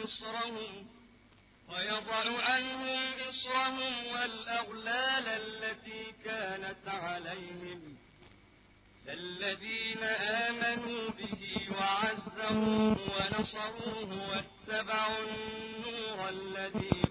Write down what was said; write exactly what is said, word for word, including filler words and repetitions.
إصرهم ويضع عنهم إصرهم والأغلال التي كانت عليهم الذين آمنوا به وعزروه ونصروه واتبعوا النور الذي